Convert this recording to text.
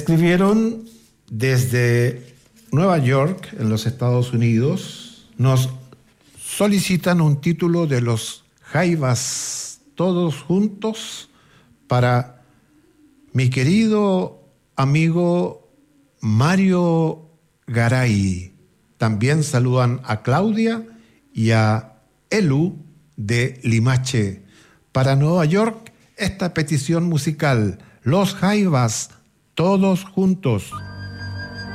escribieron desde Nueva York, en los Estados Unidos. Nos solicitan un título de los Jaivas, todos juntos, para mi querido amigo Mario Garay. También saludan a Claudia y a Elu de Limache. Para Nueva York, esta petición musical, Los Jaivas, todos juntos.